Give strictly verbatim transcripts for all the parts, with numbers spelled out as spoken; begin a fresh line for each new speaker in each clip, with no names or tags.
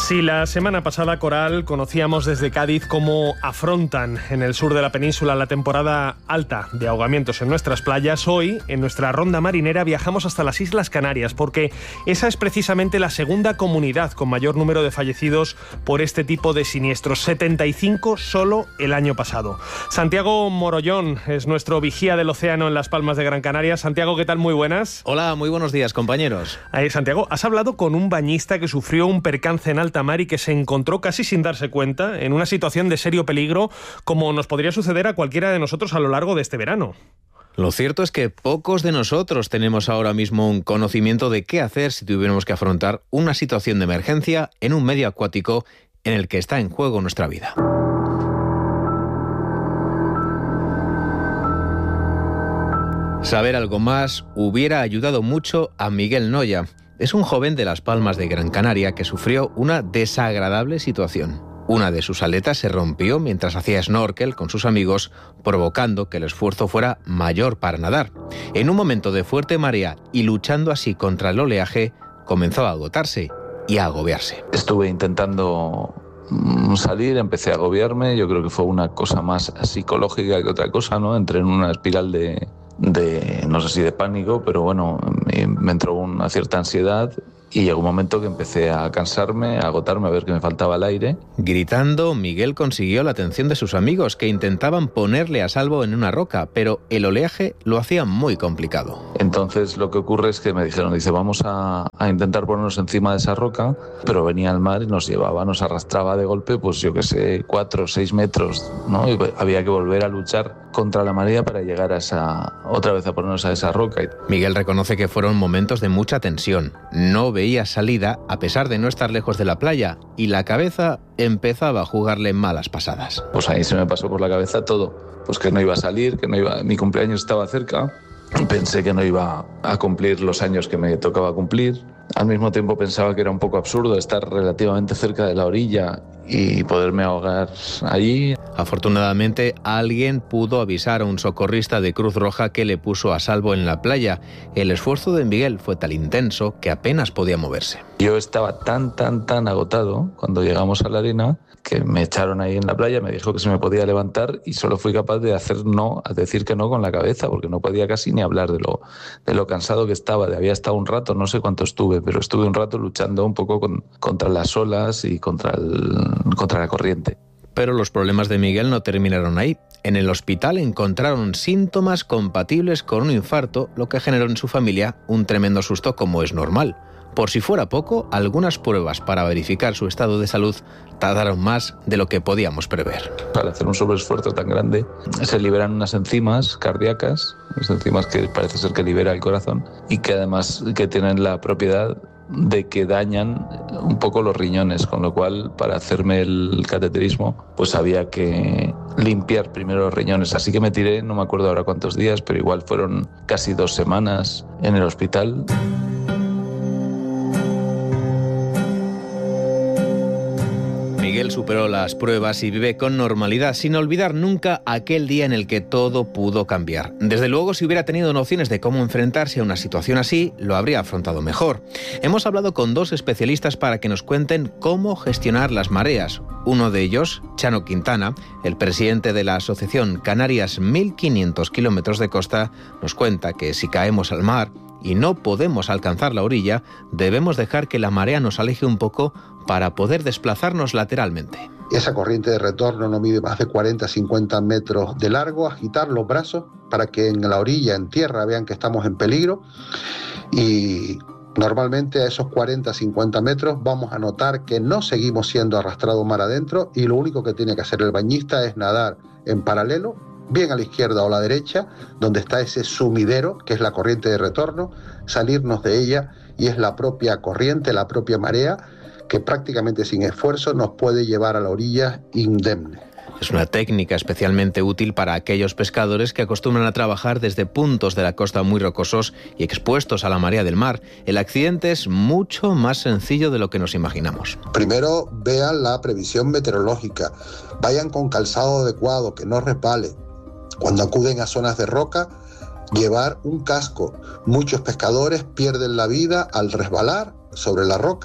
Si la semana pasada, Coral, conocíamos desde Cádiz cómo afrontan en el sur de la península la temporada alta de ahogamientos en nuestras playas, hoy, en nuestra ronda marinera, viajamos hasta las Islas Canarias, porque esa es precisamente la segunda comunidad con mayor número de fallecidos por este tipo de siniestros, setenta y cinco solo el año pasado. Santiago Morollón es nuestro vigía del océano en Las Palmas de Gran Canaria. Santiago, ¿qué tal? Muy buenas.
Hola, muy buenos días, compañeros.
Eh, Santiago, has hablado con un bañista que sufrió un percance en alta mar y que se encontró casi sin darse cuenta en una situación de serio peligro, como nos podría suceder a cualquiera de nosotros a lo largo de este verano.
Lo cierto es que pocos de nosotros tenemos ahora mismo un conocimiento de qué hacer si tuviéramos que afrontar una situación de emergencia en un medio acuático en el que está en juego nuestra vida. Saber algo más hubiera ayudado mucho a Miguel Noya. Es un joven de Las Palmas de Gran Canaria que sufrió una desagradable situación. Una de sus aletas se rompió mientras hacía snorkel con sus amigos, provocando que el esfuerzo fuera mayor para nadar. En un momento de fuerte marea y luchando así contra el oleaje, comenzó a agotarse y a agobiarse.
Estuve intentando salir, empecé a agobiarme. Yo creo que fue una cosa más psicológica que otra cosa, ¿no? Entré en una espiral de... de no sé si de pánico, pero bueno, me, me entró una cierta ansiedad y llegó un momento que empecé a cansarme, a agotarme, a ver que me faltaba el aire.
Gritando, Miguel consiguió la atención de sus amigos, que intentaban ponerle a salvo en una roca, pero el oleaje lo hacía muy complicado.
Entonces lo que ocurre es que me dijeron, dice, vamos a, a intentar ponernos encima de esa roca, pero venía el mar y nos llevaba, nos arrastraba de golpe, pues yo que sé, cuatro o seis metros, ¿no? Y había que volver a luchar contra la marea para llegar a esa, otra vez a ponernos a esa roca.
Miguel reconoce que fueron momentos de mucha tensión. No veía salida a pesar de no estar lejos de la playa y la cabeza empezaba a jugarle malas pasadas.
Pues ahí se me pasó por la cabeza todo, pues que no iba a salir, que no iba, mi cumpleaños estaba cerca, pensé que no iba a cumplir los años que me tocaba cumplir. Al mismo tiempo pensaba que era un poco absurdo estar relativamente cerca de la orilla y poderme ahogar allí.
Afortunadamente, alguien pudo avisar a un socorrista de Cruz Roja que le puso a salvo en la playa. El esfuerzo de Miguel fue tan intenso que apenas podía moverse.
Yo estaba tan, tan, tan agotado cuando llegamos a la arena que me echaron ahí en la playa, me dijo que se me podía levantar y solo fui capaz de hacer no, a decir que no con la cabeza, porque no podía casi ni hablar de lo, de lo cansado que estaba. De había estado un rato, no sé cuánto estuve, pero estuve un rato luchando un poco con, contra las olas y contra, el, contra la corriente.
Pero los problemas de Miguel no terminaron ahí. En el hospital encontraron síntomas compatibles con un infarto, lo que generó en su familia un tremendo susto, como es normal. Por si fuera poco, algunas pruebas para verificar su estado de salud tardaron más de lo que podíamos prever.
Para hacer un sobreesfuerzo tan grande, se liberan unas enzimas cardíacas, unas enzimas que parece ser que libera el corazón y que además que tienen la propiedad de que dañan un poco los riñones, con lo cual para hacerme el cateterismo pues había que limpiar primero los riñones, así que me tiré, no me acuerdo ahora cuántos días, pero igual fueron casi dos semanas en el hospital.
Miguel superó las pruebas y vive con normalidad, sin olvidar nunca aquel día en el que todo pudo cambiar. Desde luego, si hubiera tenido nociones de cómo enfrentarse a una situación así, lo habría afrontado mejor. Hemos hablado con dos especialistas para que nos cuenten cómo gestionar las mareas. Uno de ellos, Chano Quintana, el presidente de la asociación Canarias mil quinientos kilómetros de costa, nos cuenta que si caemos al mar y no podemos alcanzar la orilla, debemos dejar que la marea nos aleje un poco para poder desplazarnos lateralmente.
Esa corriente de retorno no mide más de cuarenta a cincuenta metros de largo, agitar los brazos para que en la orilla, en tierra, vean que estamos en peligro y normalmente a esos cuarenta a cincuenta metros vamos a notar que no seguimos siendo arrastrados mar adentro y lo único que tiene que hacer el bañista es nadar en paralelo, bien a la izquierda o a la derecha, donde está ese sumidero, que es la corriente de retorno, salirnos de ella y es la propia corriente, la propia marea, que prácticamente sin esfuerzo nos puede llevar a la orilla indemne.
Es una técnica especialmente útil para aquellos pescadores que acostumbran a trabajar desde puntos de la costa muy rocosos y expuestos a la marea del mar. El accidente es mucho más sencillo de lo que nos imaginamos.
Primero vean la previsión meteorológica, vayan con calzado adecuado, que no resbale. Cuando acuden a zonas de roca, llevar un casco. Muchos pescadores pierden la vida al resbalar sobre la roca,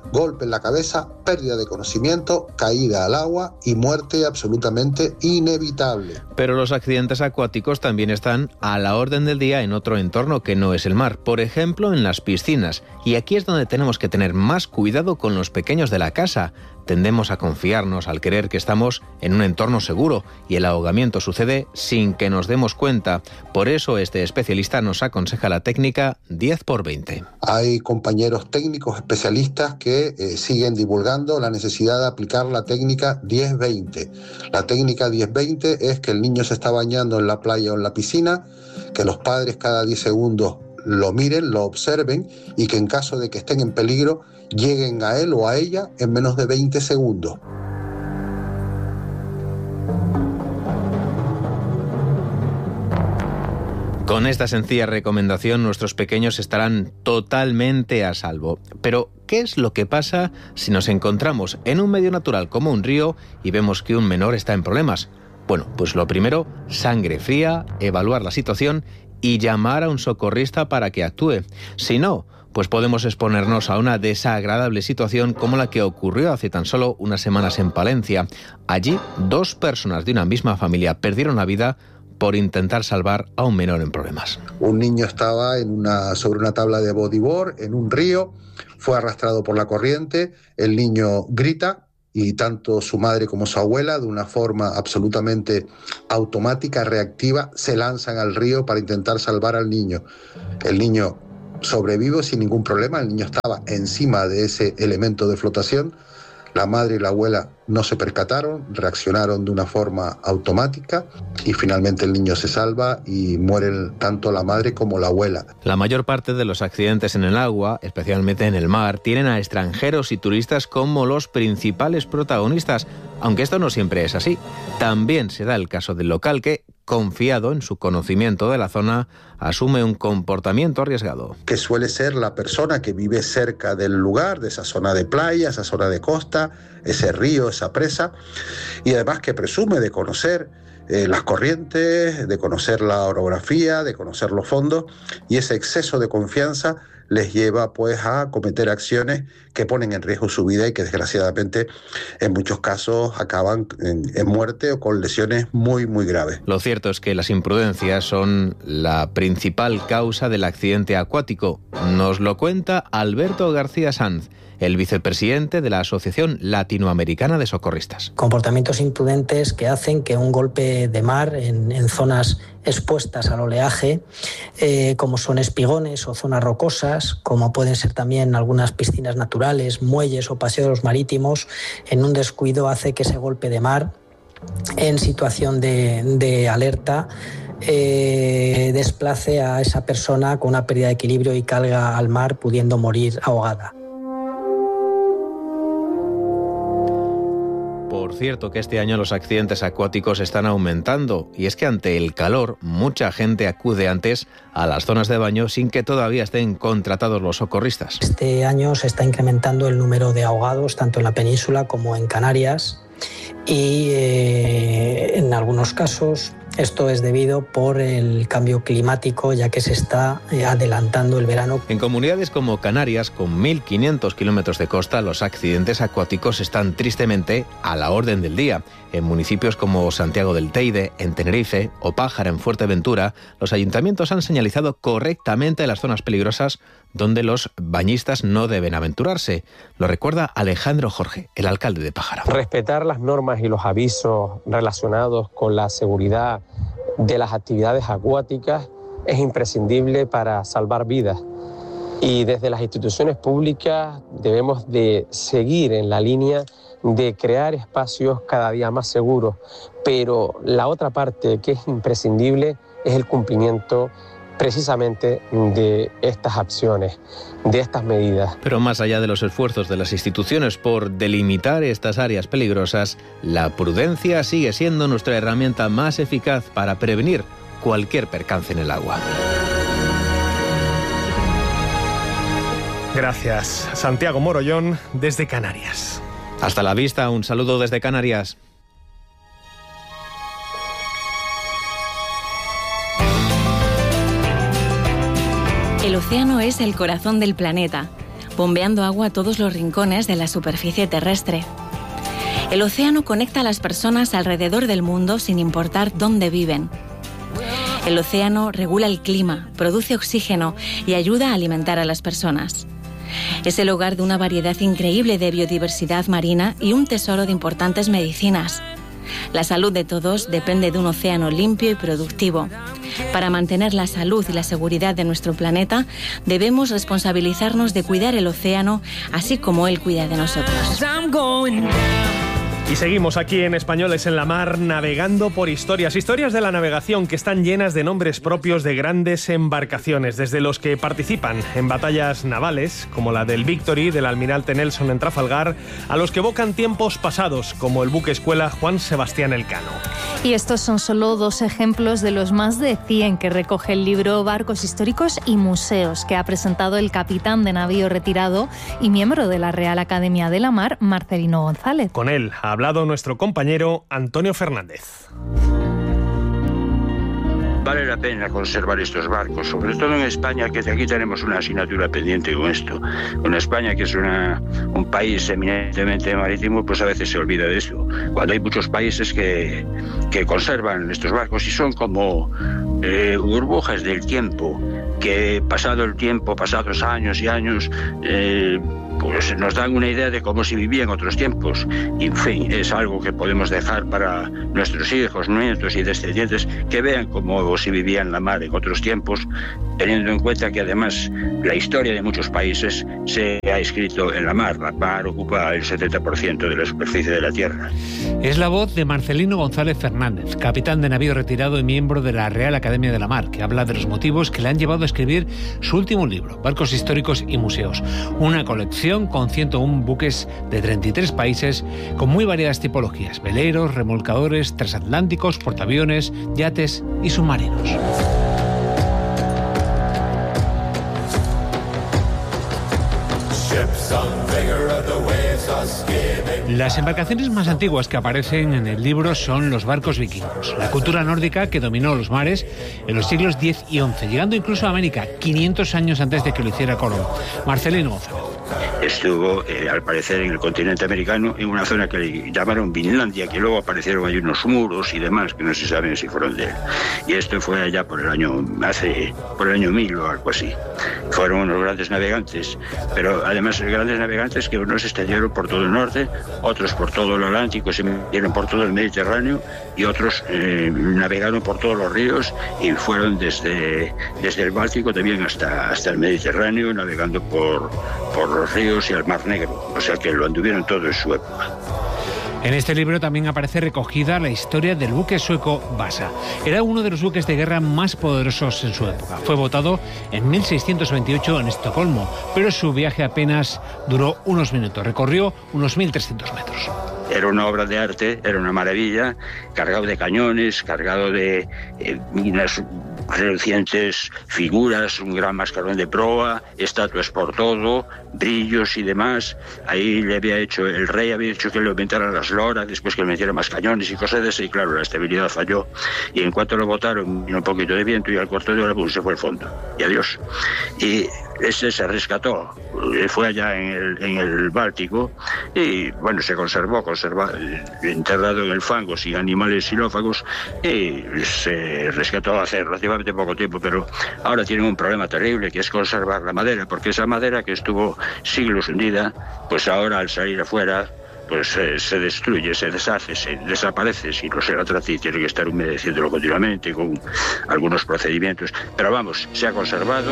golpe en la cabeza, pérdida de conocimiento, caída al agua y muerte absolutamente inevitable.
Pero los accidentes acuáticos también están a la orden del día en otro entorno que no es el mar, por ejemplo en las piscinas. Y aquí es donde tenemos que tener más cuidado con los pequeños de la casa. Tendemos a confiarnos al creer que estamos en un entorno seguro y el ahogamiento sucede sin que nos demos cuenta. Por eso este especialista nos aconseja la técnica diez por veinte.
Hay compañeros técnicos especialistas que eh, siguen divulgando la necesidad de aplicar la técnica diez veinte. La técnica diez veinte es que el niño se está bañando en la playa o en la piscina, que los padres cada diez segundos lo miren, lo observen y que en caso de que estén en peligro lleguen a él o a ella en menos de veinte segundos.
Con esta sencilla recomendación nuestros pequeños estarán totalmente a salvo. Pero, ¿qué es lo que pasa si nos encontramos en un medio natural como un río y vemos que un menor está en problemas? Bueno, pues lo primero, sangre fría, evaluar la situación y llamar a un socorrista para que actúe. Si no, pues podemos exponernos a una desagradable situación como la que ocurrió hace tan solo unas semanas en Palencia. Allí, dos personas de una misma familia perdieron la vida por intentar salvar a un menor en problemas.
Un niño estaba en una, sobre una tabla de bodyboard en un río, fue arrastrado por la corriente, el niño grita y tanto su madre como su abuela, de una forma absolutamente automática, reactiva, se lanzan al río para intentar salvar al niño. El niño sobrevive sin ningún problema, el niño estaba encima de ese elemento de flotación. La madre y la abuela no se percataron, reaccionaron de una forma automática y finalmente el niño se salva y mueren tanto la madre como la abuela.
La mayor parte de los accidentes en el agua, especialmente en el mar, tienen a extranjeros y turistas como los principales protagonistas, aunque esto no siempre es así. También se da el caso del local que, confiado en su conocimiento de la zona, asume un comportamiento arriesgado.
Que suele ser la persona que vive cerca del lugar, de esa zona de playa, esa zona de costa, ese río, esa presa, y además que presume de conocer eh, las corrientes, de conocer la orografía, de conocer los fondos, y ese exceso de confianza les lleva pues a cometer acciones que ponen en riesgo su vida y que desgraciadamente en muchos casos acaban en, en muerte o con lesiones muy muy graves.
Lo cierto es que las imprudencias son la principal causa del accidente acuático. Nos lo cuenta Alberto García Sanz, el vicepresidente de la Asociación Latinoamericana de Socorristas.
Comportamientos imprudentes que hacen que un golpe de mar en, en zonas expuestas al oleaje, eh, como son espigones o zonas rocosas, como pueden ser también algunas piscinas naturales, muelles o paseos marítimos, en un descuido hace que ese golpe de mar, en situación de, de alerta, eh, desplace a esa persona con una pérdida de equilibrio y caiga al mar, pudiendo morir ahogada.
Por cierto que este año los accidentes acuáticos están aumentando y es que ante el calor mucha gente acude antes a las zonas de baño sin que todavía estén contratados los socorristas.
Este año se está incrementando el número de ahogados tanto en la península como en Canarias y eh, en algunos casos esto es debido por el cambio climático, ya que se está adelantando el verano.
En comunidades como Canarias, con mil quinientos kilómetros de costa, los accidentes acuáticos están tristemente a la orden del día. En municipios como Santiago del Teide, en Tenerife o Pájara, en Fuerteventura, los ayuntamientos han señalizado correctamente las zonas peligrosas donde los bañistas no deben aventurarse. Lo recuerda Alejandro Jorge, el alcalde de Pájara.
Respetar las normas y los avisos relacionados con la seguridad de las actividades acuáticas es imprescindible para salvar vidas. Y desde las instituciones públicas debemos de seguir en la línea de crear espacios cada día más seguros. Pero la otra parte que es imprescindible es el cumplimiento precisamente de estas acciones, de estas medidas.
Pero más allá de los esfuerzos de las instituciones por delimitar estas áreas peligrosas, la prudencia sigue siendo nuestra herramienta más eficaz para prevenir cualquier percance en el agua.
Gracias, Santiago Morollón, desde Canarias.
Hasta la vista, un saludo desde Canarias.
El océano es el corazón del planeta. bombeando agua a todos los rincones de la superficie terrestre. El océano conecta a las personas alrededor del mundo sin importar dónde viven. El océano regula el clima, produce oxígeno y ayuda a alimentar a las personas. Es el hogar de una variedad increíble de biodiversidad marina y un tesoro de importantes medicinas. La salud de todos depende de un océano limpio y productivo. Para mantener la salud y la seguridad de nuestro planeta, debemos responsabilizarnos de cuidar el océano, así como él cuida de nosotros.
Y seguimos aquí en Españoles en la Mar, navegando por historias, historias de la navegación que están llenas de nombres propios de grandes embarcaciones, desde los que participan en batallas navales, como la del Victory, del almirante Nelson en Trafalgar, a los que evocan tiempos pasados, como el buque escuela Juan Sebastián Elcano.
Y estos son solo dos ejemplos de los más de cien que recoge el libro Barcos históricos y museos, que ha presentado el capitán de navío retirado y miembro de la Real Academia de la Mar, Marcelino González.
Con él ha hablado nuestro compañero Antonio Fernández.
Vale la pena conservar estos barcos, sobre todo en España, que aquí tenemos una asignatura pendiente con esto. Con España, que es una, un país eminentemente marítimo, pues a veces se olvida de esto. Cuando hay muchos países que, que conservan estos barcos y son como eh, burbujas del tiempo, que pasado el tiempo, pasados años y años, eh, pues nos dan una idea de cómo se vivía en otros tiempos. Y, en fin, es algo que podemos dejar para nuestros hijos, nietos y descendientes, que vean cómo se vivía en la mar en otros tiempos, teniendo en cuenta que además la historia de muchos países se ha escrito en la mar. La mar ocupa el setenta por ciento de la superficie de la tierra.
Es la voz de Marcelino González Fernández, capitán de navío retirado y miembro de la Real Academia de la Mar, que habla de los motivos que le han llevado a escribir su último libro, Barcos históricos y museos, una colección con ciento uno buques de treinta y tres países con muy variadas tipologías: veleros, remolcadores, transatlánticos, portaaviones, yates y submarinos. Las embarcaciones más antiguas que aparecen en el libro son los barcos vikingos, la cultura nórdica que dominó los mares en los siglos diez y once, llegando incluso a América quinientos años antes de que lo hiciera Colón. Marcelino González.
Estuvo, eh, al parecer, en el continente americano, en una zona que le llamaron Vinlandia, que luego aparecieron ahí unos muros y demás, que no se saben si fueron de él. Y esto fue allá por el año, hace, por el año mil o algo así. Fueron unos grandes navegantes, pero además grandes navegantes que unos se extendieron por todo el norte, otros por todo el Atlántico, se metieron por todo el Mediterráneo, y otros eh, navegaron por todos los ríos y fueron desde, desde el Báltico también hasta, hasta el Mediterráneo, navegando por, por los ríos y al Mar Negro, o sea que lo anduvieron todo en su época.
En este libro también aparece recogida la historia del buque sueco Vasa. Era uno de los buques de guerra más poderosos en su época. Fue votado en mil seiscientos veintiocho en Estocolmo, pero su viaje apenas duró unos minutos. Recorrió unos mil trescientos metros.
Era una obra de arte, era una maravilla, cargado de cañones, cargado de eh, unas relucientes figuras, un gran mascarón de proa, estatuas por todo, brillos y demás. Ahí le había hecho, el rey había dicho que le aumentaran las loras, después que le metiera más cañones y cosas de eso, y claro, la estabilidad falló. Y en cuanto lo botaron, vino un poquito de viento y al cuarto de hora, pues, se fue al fondo. Y adiós. Y ese se rescató, fue allá en el, en el Báltico, y bueno, se conservó, conservó, enterrado en el fango, sin animales xilófagos, y se rescató hace relativamente poco tiempo, pero ahora tienen un problema terrible, que es conservar la madera, porque esa madera que estuvo siglos hundida, pues ahora al salir afuera, pues eh, se destruye, se deshace, se desaparece. Si no se la trata, y tiene que estar humedeciéndolo continuamente con algunos procedimientos, pero vamos, se ha conservado.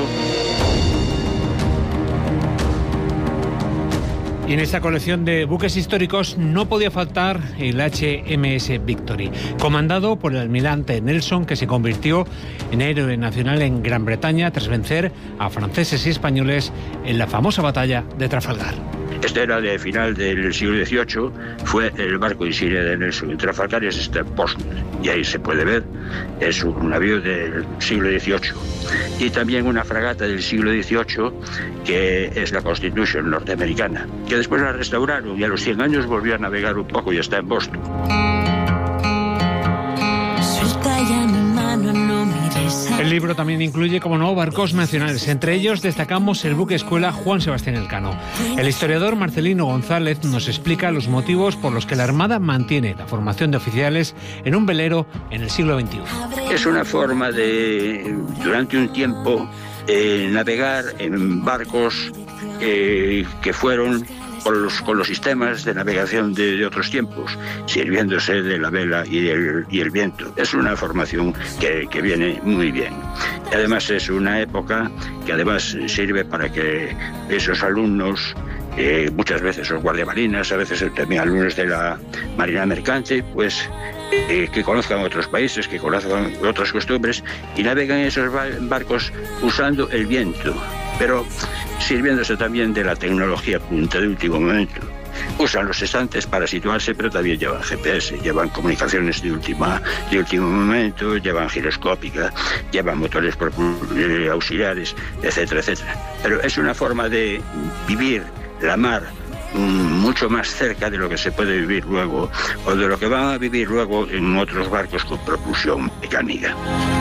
Y en esta colección de buques históricos no podía faltar el H M S Victory, comandado por el almirante Nelson, que se convirtió en héroe nacional en Gran Bretaña tras vencer a franceses y españoles en la famosa batalla de Trafalgar.
Este era de final del siglo dieciocho, fue el barco insignia de Nelson en Trafalgar, y es este Portsmouth, y ahí se puede ver, es un navío del siglo dieciocho. Y también una fragata del siglo dieciocho, que es la Constitution norteamericana, que después la restauraron y a los cien años volvió a navegar un poco y está en Boston.
El libro también incluye, como no, barcos nacionales. Entre ellos destacamos el buque escuela Juan Sebastián Elcano. El historiador Marcelino González nos explica los motivos por los que la Armada mantiene la formación de oficiales en un velero en el siglo veintiuno.
Es una forma de, durante un tiempo, eh, navegar en barcos eh, que fueron con los, con los sistemas de navegación de, de otros tiempos, sirviéndose de la vela y el, y el viento. Es una formación que, que viene muy bien. Y además es una época que además sirve para que esos alumnos, eh, muchas veces son guardiamarinas, a veces también alumnos de la Marina Mercante, pues eh, que conozcan otros países, que conozcan otras costumbres y navegan en esos barcos usando el viento, pero sirviéndose también de la tecnología punta de último momento. Usan los estantes para situarse, pero también llevan G P S, llevan comunicaciones de, última, de último momento, llevan giroscópica, llevan motores auxiliares, etcétera, etcétera. Pero es una forma de vivir la mar mucho más cerca de lo que se puede vivir luego, o de lo que van a vivir luego en otros barcos con propulsión mecánica.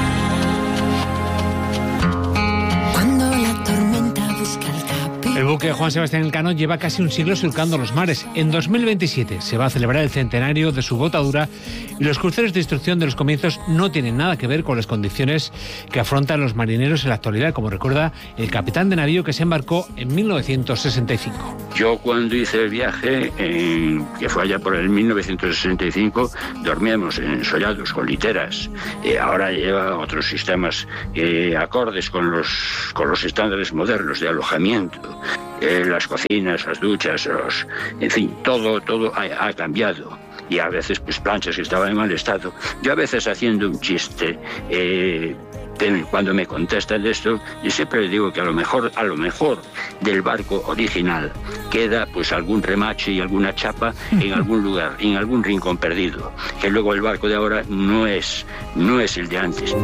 El buque Juan Sebastián Elcano lleva casi un siglo surcando los mares. En dos mil veintisiete se va a celebrar el centenario de su botadura y los cruceros de instrucción de los comienzos no tienen nada que ver con las condiciones que afrontan los marineros en la actualidad, como recuerda el capitán de navío que se embarcó en mil novecientos sesenta y cinco.
Yo cuando hice el viaje, en, que fue allá por el mil novecientos sesenta y cinco, dormíamos ensollados con literas. Eh, ahora lleva otros sistemas eh, acordes con los, con los estándares modernos de alojamiento. Eh, las cocinas, las duchas, los, en fin, todo, todo ha, ha cambiado. Y a veces, pues, planchas que estaban en mal estado. Yo a veces haciendo un chiste, eh, cuando me contestan esto, yo siempre les digo que a lo mejor, a lo mejor del barco original queda pues algún remache y alguna chapa en algún lugar, en algún rincón perdido. Que luego el barco de ahora no es, no es el de antes.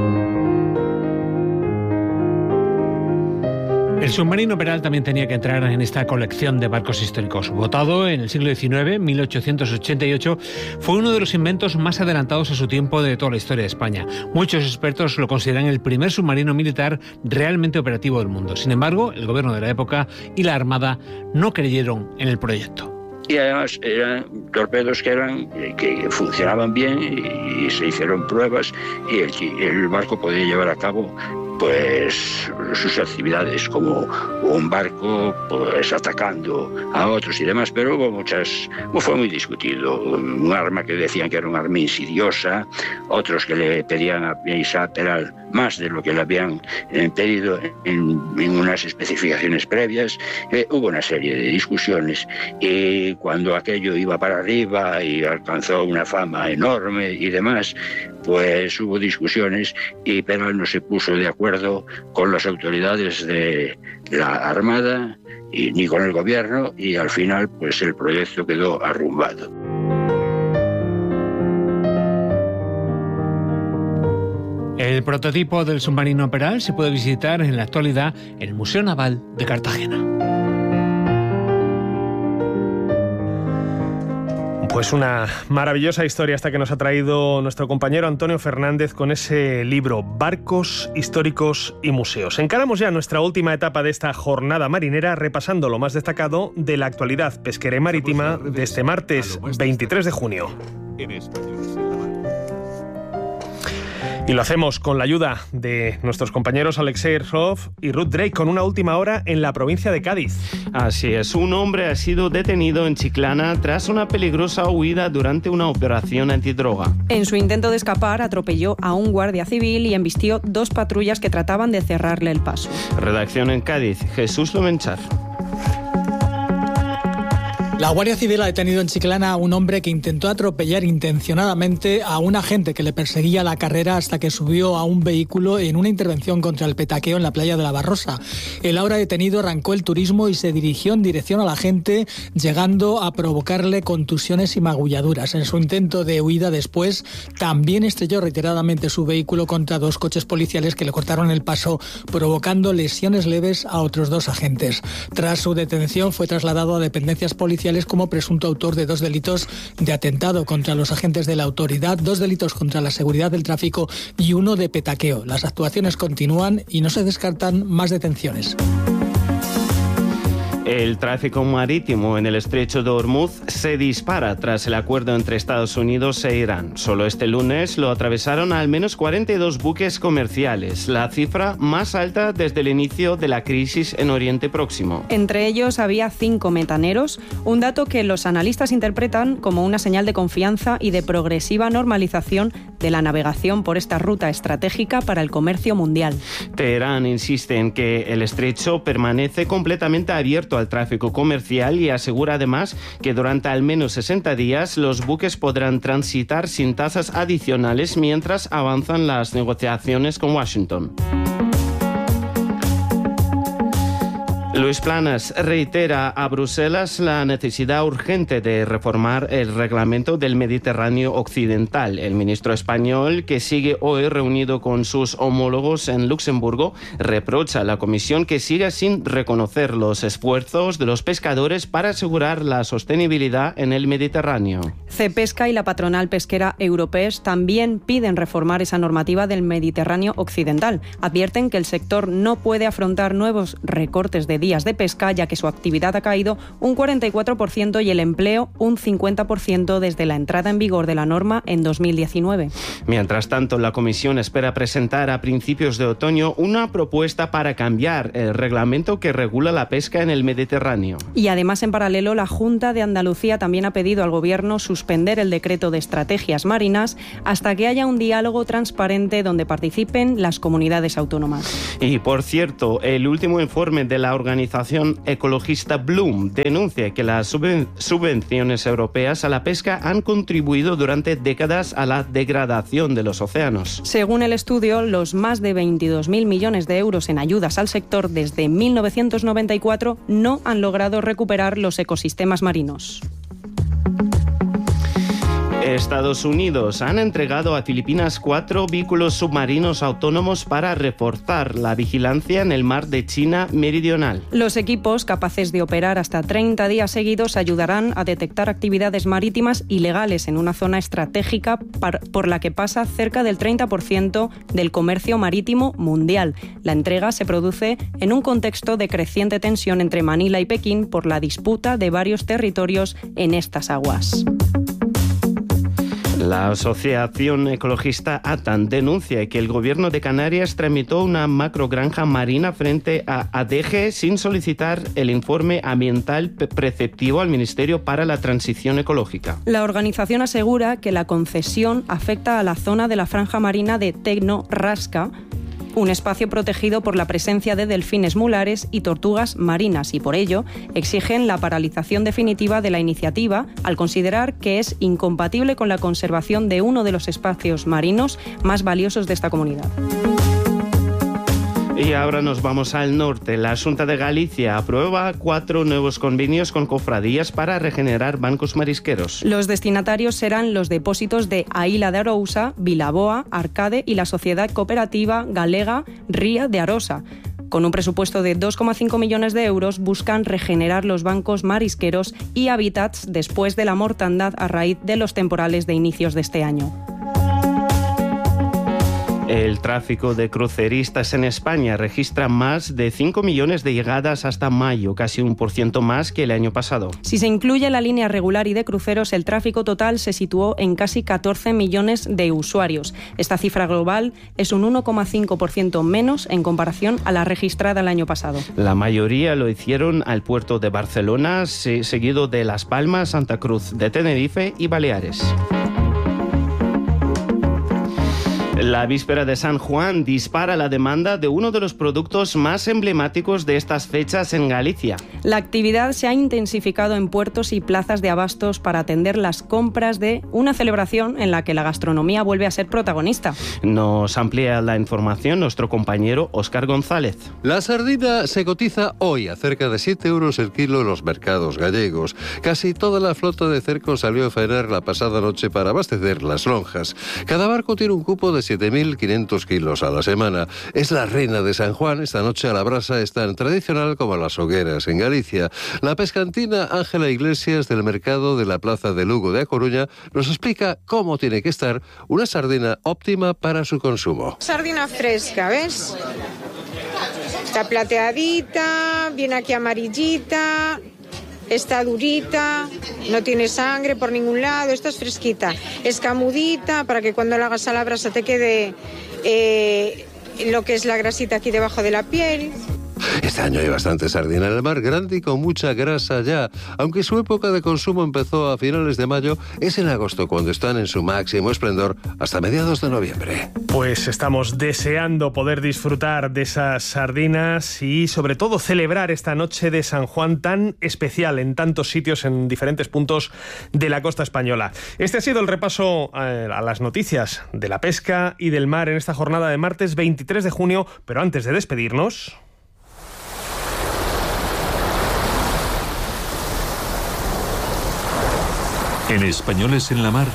El submarino Peral también tenía que entrar en esta colección de barcos históricos. Votado en el siglo diecinueve, mil ochocientos ochenta y ocho, fue uno de los inventos más adelantados a su tiempo de toda la historia de España. Muchos expertos lo consideran el primer submarino militar realmente operativo del mundo. Sin embargo, el gobierno de la época y la Armada no creyeron en el proyecto.
Y además eran torpedos que eran que funcionaban bien y, y se hicieron pruebas y el, el barco podía llevar a cabo pues sus actividades como un barco pues atacando a otros y demás, pero hubo muchas, fue muy discutido, un arma que decían que era un arma insidiosa, otros que le pedían a Isaac Peral más de lo que le habían pedido en, en unas especificaciones previas. Eh, hubo una serie de discusiones y cuando aquello iba para arriba y alcanzó una fama enorme y demás, pues hubo discusiones y Peral no se puso de acuerdo con las autoridades de la Armada y, ni con el gobierno, y al final pues el proyecto quedó arrumbado.
El prototipo del submarino Peral se puede visitar en la actualidad en el Museo Naval de Cartagena.
Pues una maravillosa historia esta que nos ha traído nuestro compañero Antonio Fernández con ese libro Barcos Históricos y Museos. Encaramos ya nuestra última etapa de esta jornada marinera repasando lo más destacado de la actualidad pesquera y marítima de este martes veintitrés de junio. Y lo hacemos con la ayuda de nuestros compañeros Alexei Ersof y Ruth Drake con una última hora en la provincia de Cádiz.
Así es, un hombre ha sido detenido en Chiclana tras una peligrosa huida durante una operación antidroga.
En su intento de escapar, atropelló a un guardia civil y embistió dos patrullas que trataban de cerrarle el paso.
Redacción en Cádiz, Jesús Lomenchar.
La Guardia Civil ha detenido en Chiclana a un hombre que intentó atropellar intencionadamente a un agente que le perseguía la carrera hasta que subió a un vehículo en una intervención contra el petaqueo en la playa de la Barrosa. El ahora detenido arrancó el turismo y se dirigió en dirección al agente, llegando a provocarle contusiones y magulladuras. En su intento de huida después, también estrelló reiteradamente su vehículo contra dos coches policiales que le cortaron el paso, provocando lesiones leves a otros dos agentes. Tras su detención, fue trasladado a dependencias policiales policiales como presunto autor de dos delitos de atentado contra los agentes de la autoridad, dos delitos contra la seguridad del tráfico y uno de petaqueo. Las actuaciones continúan y no se descartan más detenciones.
El tráfico marítimo en el estrecho de Hormuz se dispara tras el acuerdo entre Estados Unidos e Irán. Solo este lunes lo atravesaron al menos cuarenta y dos buques comerciales, la cifra más alta desde el inicio de la crisis en Oriente Próximo.
Entre ellos había cinco metaneros, un dato que los analistas interpretan como una señal de confianza y de progresiva normalización de la navegación por esta ruta estratégica para el comercio mundial.
Teherán insiste en que el estrecho permanece completamente abierto al tráfico comercial y asegura además que durante al menos sesenta días los buques podrán transitar sin tasas adicionales mientras avanzan las negociaciones con Washington. Luis Planas reitera a Bruselas la necesidad urgente de reformar el reglamento del Mediterráneo Occidental. El ministro español, que sigue hoy reunido con sus homólogos en Luxemburgo, reprocha a la Comisión que siga sin reconocer los esfuerzos de los pescadores para asegurar la sostenibilidad en el Mediterráneo.
Cepesca y la patronal pesquera Europes también piden reformar esa normativa del Mediterráneo Occidental. Advierten que el sector no puede afrontar nuevos recortes de días de pesca, ya que su actividad ha caído un cuarenta y cuatro por ciento y el empleo un cincuenta por ciento desde la entrada en vigor de la norma en dos mil diecinueve.
Mientras tanto, la Comisión espera presentar a principios de otoño una propuesta para cambiar el reglamento que regula la pesca en el Mediterráneo.
Y además, en paralelo, la Junta de Andalucía también ha pedido al Gobierno suspender el decreto de estrategias marinas hasta que haya un diálogo transparente donde participen las comunidades autónomas.
Y por cierto, el último informe de la organización ecologista Bloom denuncia que las subvenciones europeas a la pesca han contribuido durante décadas a la degradación de los océanos.
Según el estudio, los más de veintidós mil millones de euros en ayudas al sector desde mil novecientos noventa y cuatro no han logrado recuperar los ecosistemas marinos.
Estados Unidos han entregado a Filipinas cuatro vehículos submarinos autónomos para reforzar la vigilancia en el mar de China Meridional.
Los equipos, capaces de operar hasta treinta días seguidos, ayudarán a detectar actividades marítimas ilegales en una zona estratégica por la que pasa cerca del treinta por ciento del comercio marítimo mundial. La entrega se produce en un contexto de creciente tensión entre Manila y Pekín por la disputa de varios territorios en estas aguas.
La asociación ecologista ATAN denuncia que el gobierno de Canarias tramitó una macrogranja marina frente a Adeje sin solicitar el informe ambiental preceptivo al Ministerio para la Transición Ecológica.
La organización asegura que la concesión afecta a la zona de la franja marina de Tecno Rasca, un espacio protegido por la presencia de delfines mulares y tortugas marinas, y por ello exigen la paralización definitiva de la iniciativa al considerar que es incompatible con la conservación de uno de los espacios marinos más valiosos de esta comunidad.
Y ahora nos vamos al norte. La Xunta de Galicia aprueba cuatro nuevos convenios con cofradías para regenerar bancos marisqueros.
Los destinatarios serán los depósitos de Aíla de Arousa, Vilaboa, Arcade y la Sociedad Cooperativa Galega Ría de Arosa. Con un presupuesto de dos coma cinco millones de euros, buscan regenerar los bancos marisqueros y hábitats después de la mortandad a raíz de los temporales de inicios de este año.
El tráfico de cruceristas en España registra más de cinco millones de llegadas hasta mayo, casi un por ciento más que el año pasado.
Si se incluye la línea regular y de cruceros, el tráfico total se situó en casi catorce millones de usuarios. Esta cifra global es un uno coma cinco por ciento menos en comparación a la registrada el año pasado.
La mayoría lo hicieron al puerto de Barcelona, seguido de Las Palmas, Santa Cruz de Tenerife y Baleares. La víspera de San Juan dispara la demanda de uno de los productos más emblemáticos de estas fechas en Galicia.
La actividad se ha intensificado en puertos y plazas de abastos para atender las compras de una celebración en la que la gastronomía vuelve a ser protagonista.
Nos amplía la información nuestro compañero Óscar González.
La sardina se cotiza hoy a cerca de siete euros el kilo en los mercados gallegos. Casi toda la flota de cercos salió a faenar la pasada noche para abastecer las lonjas. Cada barco tiene un cupo de siete mil quinientos kilos a la semana. Es la reina de San Juan. Esta noche a la brasa es tan tradicional como las hogueras en Galicia. La pescantina Ángela Iglesias del mercado de la Plaza de Lugo de A Coruña nos explica cómo tiene que estar una sardina óptima para su consumo.
Sardina fresca, ¿ves? Está plateadita, viene aquí amarillita, está durita, no tiene sangre por ningún lado, esta es fresquita, escamudita para que cuando la hagas a la brasa te quede eh, lo que es la grasita aquí debajo de la piel.
Este año hay bastante sardina en el mar, grande y con mucha grasa ya. Aunque su época de consumo empezó a finales de mayo, es en agosto cuando están en su máximo esplendor hasta mediados de noviembre.
Pues estamos deseando poder disfrutar de esas sardinas y sobre todo celebrar esta noche de San Juan tan especial en tantos sitios, en diferentes puntos de la costa española. Este ha sido el repaso a las noticias de la pesca y del mar en esta jornada de martes veintitrés de junio, pero antes de despedirnos...
En Españoles en la Mar,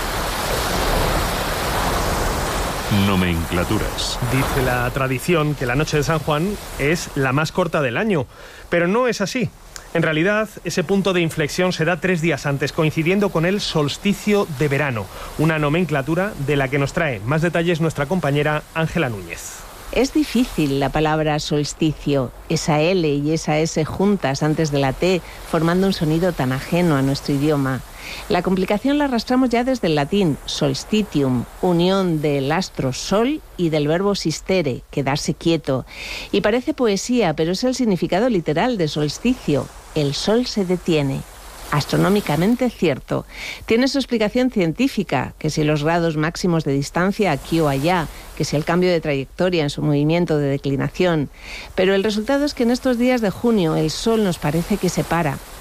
nomenclaturas.
Dice la tradición que la noche de San Juan es la más corta del año, pero no es así. En realidad, ese punto de inflexión se da tres días antes, coincidiendo con el solsticio de verano, una nomenclatura de la que nos trae más detalles nuestra compañera Ángela Núñez.
Es difícil la palabra solsticio, esa L y esa S juntas antes de la T, formando un sonido tan ajeno a nuestro idioma. La complicación la arrastramos ya desde el latín solstitium, unión del astro sol y del verbo sistere, quedarse quieto. Y parece poesía, pero es el significado literal de solsticio. El sol se detiene. Astronómicamente cierto. Tiene su explicación científica, que si los grados máximos de distancia aquí o allá, que si el cambio de trayectoria en su movimiento de declinación. Pero el resultado es que en estos días de junio el sol nos parece que se para.